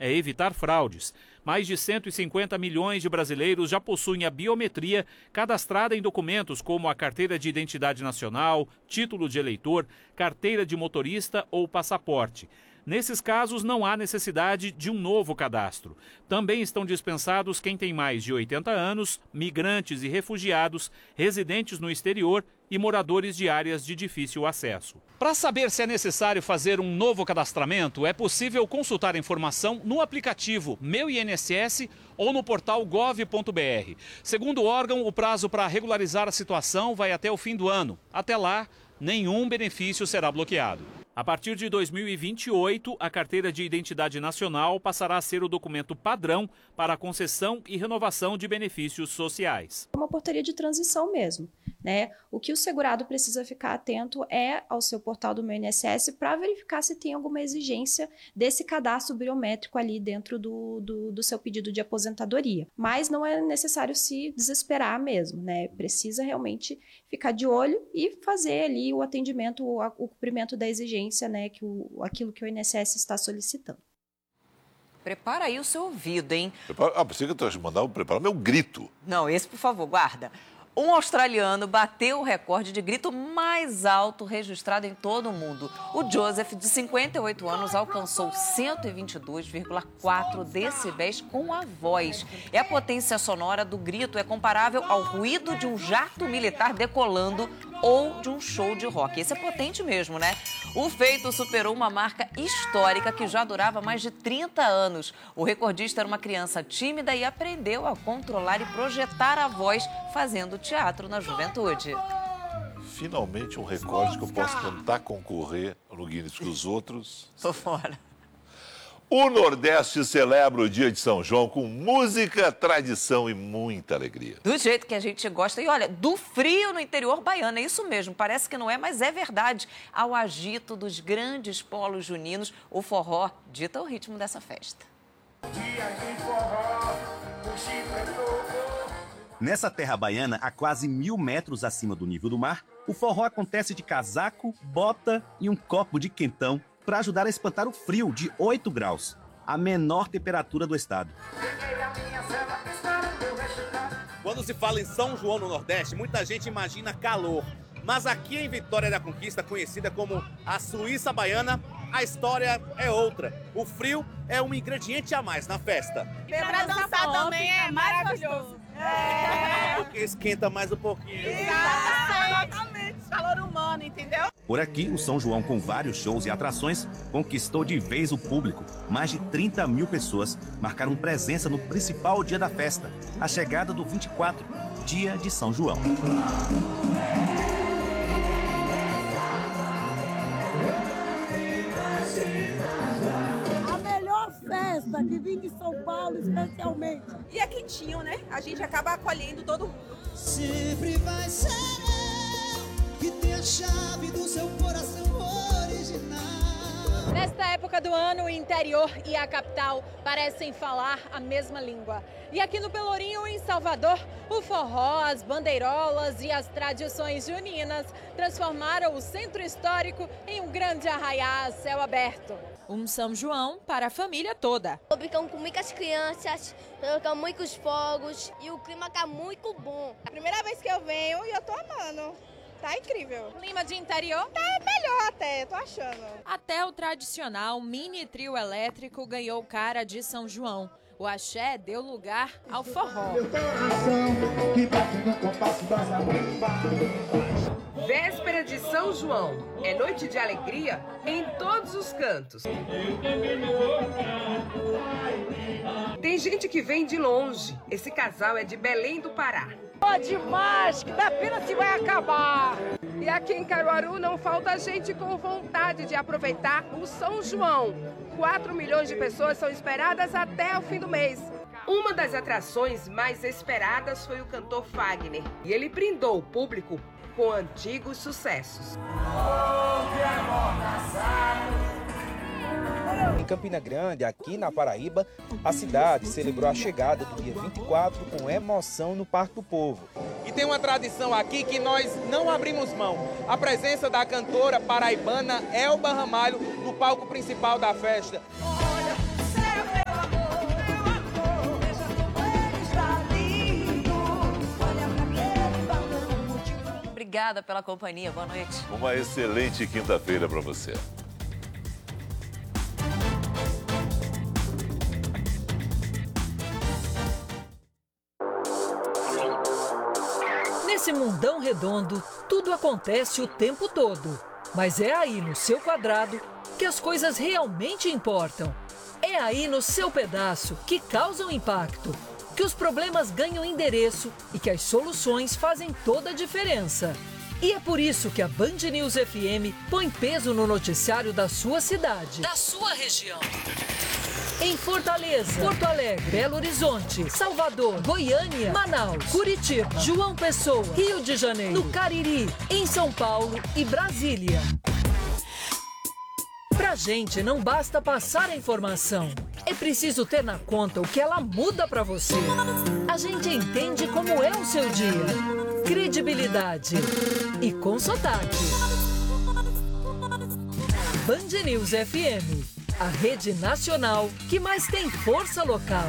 é evitar fraudes. Mais de 150 milhões de brasileiros já possuem a biometria cadastrada em documentos como a carteira de identidade nacional, título de eleitor, carteira de motorista ou passaporte. Nesses casos, não há necessidade de um novo cadastro. Também estão dispensados quem tem mais de 80 anos, migrantes e refugiados, residentes no exterior e moradores de áreas de difícil acesso. Para saber se é necessário fazer um novo cadastramento, é possível consultar a informação no aplicativo Meu INSS ou no portal gov.br. Segundo o órgão, o prazo para regularizar a situação vai até o fim do ano. Até lá, nenhum benefício será bloqueado. A partir de 2028, a Carteira de Identidade Nacional passará a ser o documento padrão para a concessão e renovação de benefícios sociais. É uma portaria de transição mesmo, né? O que o segurado precisa ficar atento é ao seu portal do Meu INSS para verificar se tem alguma exigência desse cadastro biométrico ali dentro do seu pedido de aposentadoria. Mas não é necessário se desesperar mesmo, né? Precisa realmente ficar de olho e fazer ali o atendimento, o cumprimento da exigência, né, aquilo que o INSS está solicitando. Prepara aí o seu ouvido, hein? Pensei que eu ia mandar preparar meu grito. Não, esse, por favor, guarda. Um australiano bateu o recorde de grito mais alto registrado em todo o mundo. O Joseph, de 58 anos, alcançou 122,4 decibéis com a voz. E a potência sonora do grito é comparável ao ruído de um jato militar decolando ou de um show de rock. Esse é potente mesmo, né? O feito superou uma marca histórica que já durava mais de 30 anos. O recordista era uma criança tímida e aprendeu a controlar e projetar a voz fazendo teatro na juventude. Finalmente um recorde que eu posso tentar concorrer no Guinness com os outros. Tô fora. O Nordeste celebra o dia de São João com música, tradição e muita alegria. Do jeito que a gente gosta. E olha, do frio no interior baiano, é isso mesmo. Parece que não é, mas é verdade. Ao agito dos grandes polos juninos, o forró dita o ritmo dessa festa. Nessa terra baiana, a quase 1.000 metros acima do nível do mar, o forró acontece de casaco, bota e um copo de quentão para ajudar a espantar o frio de 8 graus, a menor temperatura do estado. Quando se fala em São João no Nordeste, muita gente imagina calor. Mas aqui em Vitória da Conquista, conhecida como a Suíça Baiana, a história é outra. O frio é um ingrediente a mais na festa. Pra dançar também é maravilhoso. Porque esquenta mais um pouquinho. Exatamente. Calor humano, entendeu? Por aqui, o São João, com vários shows e atrações, conquistou de vez o público. Mais de 30 mil pessoas marcaram presença no principal dia da festa, a chegada do 24, dia de São João. Festa que vim de São Paulo especialmente. E é quentinho, né? A gente acaba acolhendo todo mundo. Sempre vai ser eu que tem a chave do seu coração original. Nesta época do ano, o interior e a capital parecem falar a mesma língua. E aqui no Pelourinho, em Salvador, o forró, as bandeirolas e as tradições juninas transformaram o centro histórico em um grande arraiá a céu aberto. Um São João para a família toda. Brincamos com muitas crianças, colocamos muitos fogos e o clima tá muito bom. A primeira vez que eu venho e eu tô amando. Tá incrível. Clima de interior? Tá melhor até, tô achando. Até o tradicional mini trio elétrico ganhou cara de São João. O axé deu lugar ao forró. Véspera de São João. É noite de alegria em todos os cantos. Tem gente que vem de longe. Esse casal é de Belém do Pará. Ó demais, que da pena se vai acabar. E aqui em Caruaru não falta gente com vontade de aproveitar o São João. 4 milhões de pessoas são esperadas até o fim do mês. Uma das atrações mais esperadas foi o cantor Fagner. E ele brindou o público com antigos sucessos. Em Campina Grande, aqui na Paraíba, a cidade celebrou a chegada do dia 24 com emoção no Parque do Povo. E tem uma tradição aqui que nós não abrimos mão. A presença da cantora paraibana Elba Ramalho no palco principal da festa. Olha, céu, Obrigada pela companhia. Boa noite. Uma excelente quinta-feira para você. Nesse mundão redondo, tudo acontece o tempo todo. Mas é aí no seu quadrado que as coisas realmente importam. É aí no seu pedaço que causam impacto, que os problemas ganham endereço e que as soluções fazem toda a diferença. E é por isso que a Band News FM põe peso no noticiário da sua cidade, da sua região. Em Fortaleza, Porto Alegre, Belo Horizonte, Salvador, Goiânia, Manaus, Curitiba, João Pessoa, Rio de Janeiro, no Cariri, em São Paulo e Brasília. Pra gente não basta passar a informação, é preciso ter na conta o que ela muda pra você. A gente entende como é o seu dia. Credibilidade e com sotaque. Band News FM, a rede nacional que mais tem força local.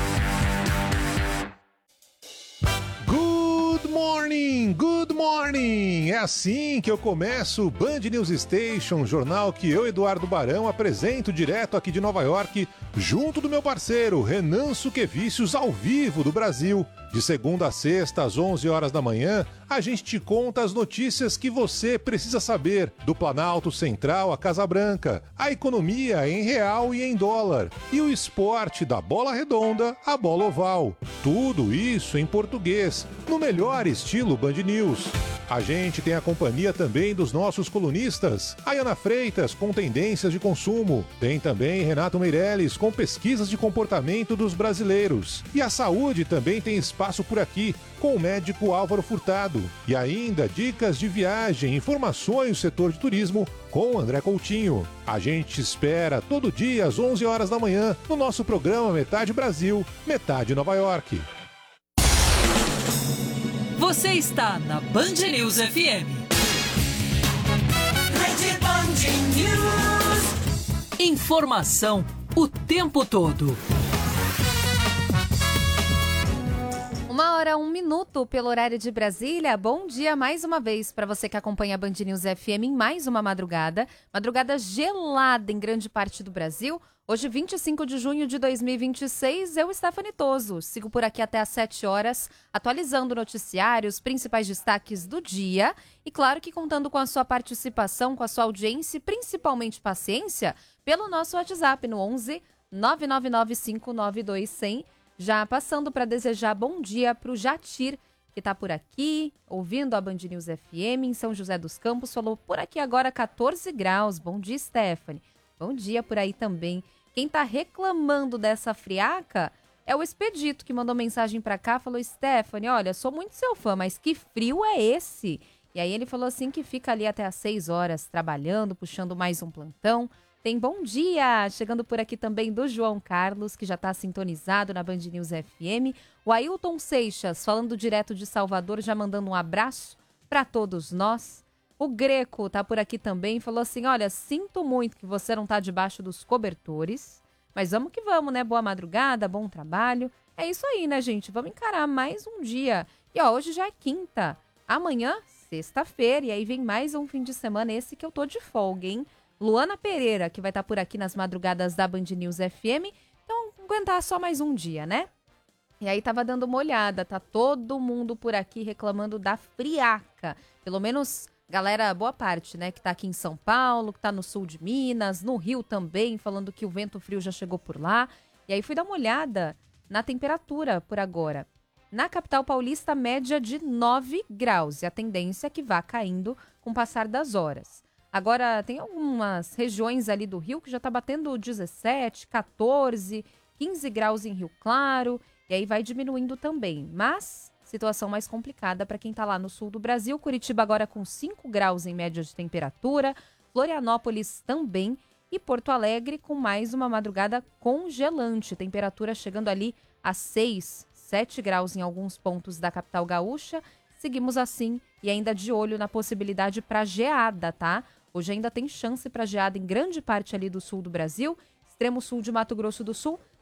Good morning, good morning! É assim que eu começo o Band News Station, jornal que eu, Eduardo Barão, apresento direto aqui de Nova York, junto do meu parceiro Renan Suquevicius, ao vivo do Brasil. De segunda a sexta, às 11 horas da manhã, a gente te conta as notícias que você precisa saber do Planalto Central à Casa Branca, a economia em real e em dólar, e o esporte da bola redonda à bola oval. Tudo isso em português, no melhor estilo Band News. A gente tem a companhia também dos nossos colunistas, Ayana Freitas com tendências de consumo, tem também Renato Meirelles com pesquisas de comportamento dos brasileiros. E a saúde também tem espaço por aqui, com o médico Álvaro Furtado. E ainda dicas de viagem, informações do setor de turismo com o André Coutinho. A gente espera todo dia às 11 horas da manhã no nosso programa Metade Brasil, Metade Nova York. Você está na Band News FM. Rede Band News. Informação o tempo todo. 1h01 pelo horário de Brasília. Bom dia mais uma vez para você que acompanha a Band News FM em mais uma madrugada. Madrugada gelada em grande parte do Brasil. Hoje, 25 de junho de 2026, eu, Stephanie Toso, sigo por aqui até às 7 horas, atualizando o noticiário, os principais destaques do dia e, claro, que contando com a sua participação, com a sua audiência e, principalmente, paciência, pelo nosso WhatsApp no 11 999592100. Já passando para desejar bom dia para o Jatir, que está por aqui, ouvindo a Band News FM em São José dos Campos, falou por aqui agora 14 graus. Bom dia, Stephanie. Bom dia por aí também. Quem tá reclamando dessa friaca é o Expedito, que mandou mensagem pra cá, falou: Stephanie, olha, sou muito seu fã, mas que frio é esse? E aí ele falou assim que fica ali até às 6 horas trabalhando, puxando mais um plantão. Tem bom dia, chegando por aqui também do João Carlos, que já tá sintonizado na Band News FM. O Ailton Seixas, falando direto de Salvador, já mandando um abraço pra todos nós. O Greco tá por aqui também, falou assim: olha, sinto muito que você não tá debaixo dos cobertores, mas vamos que vamos, né? Boa madrugada, bom trabalho. É isso aí, né, gente? Vamos encarar mais um dia. E ó, hoje já é quinta, amanhã, sexta-feira, e aí vem mais um fim de semana, esse que eu tô de folga, hein? Luana Pereira, que vai estar por aqui nas madrugadas da Band News FM, então aguentar só mais um dia, né? E aí tava dando uma olhada, tá todo mundo por aqui reclamando da friaca, pelo menos... Galera, boa parte, né, que tá aqui em São Paulo, que tá no sul de Minas, no Rio também, falando que o vento frio já chegou por lá. E aí fui dar uma olhada na temperatura por agora. Na capital paulista, média de 9 graus. E a tendência é que vá caindo com o passar das horas. Agora, tem algumas regiões ali do Rio que já tá batendo 17, 14, 15 graus em Rio Claro. E aí vai diminuindo também. Mas... situação mais complicada para quem está lá no sul do Brasil. Curitiba agora com 5 graus em média de temperatura. Florianópolis também. E Porto Alegre com mais uma madrugada congelante. Temperatura chegando ali a 6, 7 graus em alguns pontos da capital gaúcha. Seguimos assim e ainda de olho na possibilidade para geada, tá? Hoje ainda tem chance para geada em grande parte ali do sul do Brasil. Extremo sul de Mato Grosso do Sul